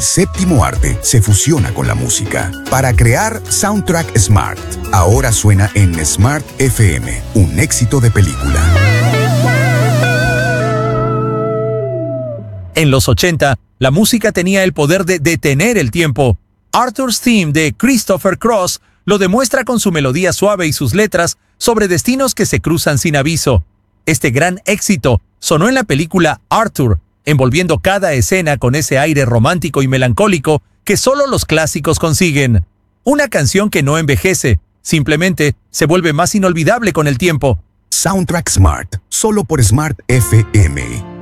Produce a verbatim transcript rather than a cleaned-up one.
séptimo arte se fusiona con la música para crear Soundtrack Smart. Ahora suena en Smart F M, un éxito de película. En los ochenta, la música tenía el poder de detener el tiempo. Arthur's Theme de Christopher Cross lo demuestra con su melodía suave y sus letras sobre destinos que se cruzan sin aviso. Este gran éxito sonó en la película Arthur, envolviendo cada escena con ese aire romántico y melancólico que solo los clásicos consiguen. Una canción que no envejece, simplemente se vuelve más inolvidable con el tiempo. Soundtrack Smart, solo por Smart F M.